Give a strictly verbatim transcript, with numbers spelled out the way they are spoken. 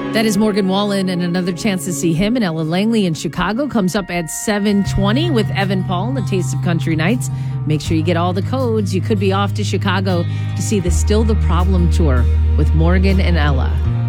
That is Morgan Wallen, and another chance to see him and Ella Langley in Chicago comes up at seven twenty with Evan Paul and the Taste of Country Nights. Make sure you get all the codes. You could be off to Chicago to see the Still the Problem tour with Morgan and Ella.